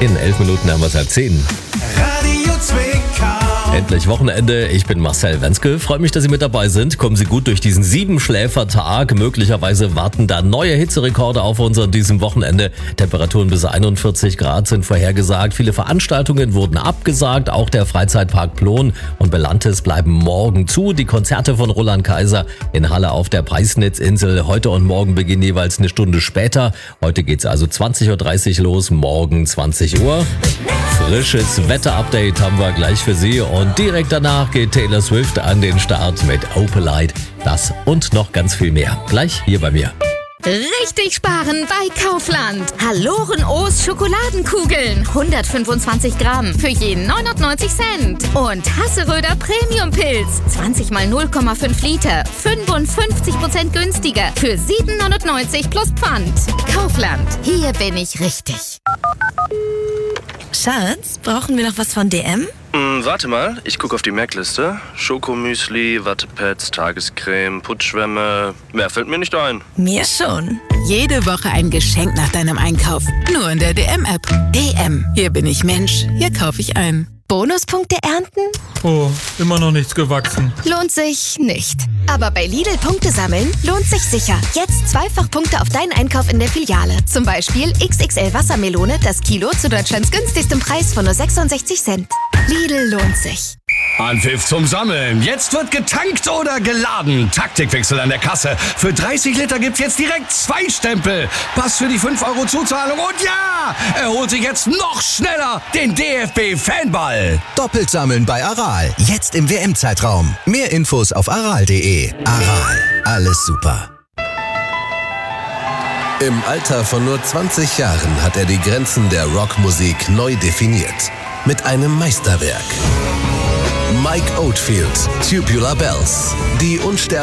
In 11 Minuten haben wir es 10. Radio Zwickau. Endlich Wochenende. Ich bin Marcel Wenzke. Freue mich, dass Sie mit dabei sind. Kommen Sie gut durch diesen 7-Schläfer-Tag. Möglicherweise warten da neue Hitzerekorde auf uns an diesem Wochenende. Temperaturen bis 41 Grad sind vorhergesagt. Viele Veranstaltungen wurden abgesagt. Auch der Freizeitpark Plon und Belantes bleiben morgen zu. Die Konzerte von Roland Kaiser in Halle auf der Preisnitzinsel heute und morgen beginnen jeweils eine Stunde später. Heute geht's also 20.30 Uhr los, morgen 20 Uhr. Frisches Wetter-Update haben wir gleich für Sie und direkt danach geht Taylor Swift an den Start mit Opalite. Das und noch ganz viel mehr. Gleich hier bei mir. Richtig sparen bei Kaufland. Haloren-O's Schokoladenkugeln. 125 Gramm für je 99 Cent. Und Hasseröder Premium-Pilz. 20 mal 0,5 Liter. 55% günstiger. Für 7,99 plus Pfand. Kaufland. Hier bin ich richtig. Schatz, brauchen wir noch was von DM? Warte mal, ich gucke auf die Merkliste. Schokomüsli, Wattepads, Tagescreme, Putzschwämme. Mehr fällt mir nicht ein. Mir schon. Jede Woche ein Geschenk nach deinem Einkauf. Nur in der DM-App. DM. Hier bin ich Mensch. Hier kaufe ich ein. Bonuspunkte ernten? Oh, immer noch nichts gewachsen. Lohnt sich nicht. Aber bei Lidl Punkte sammeln lohnt sich sicher. Jetzt 2-fach Punkte auf deinen Einkauf in der Filiale. Zum Beispiel XXL Wassermelone, das Kilo zu Deutschlands günstigstem Preis von nur 66 Cent. Lidl lohnt sich. Anpfiff zum Sammeln. Jetzt wird getankt oder geladen. Taktikwechsel an der Kasse. Für 30 Liter gibt's jetzt direkt 2 Stempel. Pass für die 5 € Zuzahlung. Und ja, er holt sich jetzt noch schneller den DFB-Fanball. Doppelt sammeln bei Aral. Jetzt im WM-Zeitraum. Mehr Infos auf aral.de. Aral. Alles super. Im Alter von nur 20 Jahren hat er die Grenzen der Rockmusik neu definiert. Mit einem Meisterwerk. Mike Oldfield, Tubular Bells. Die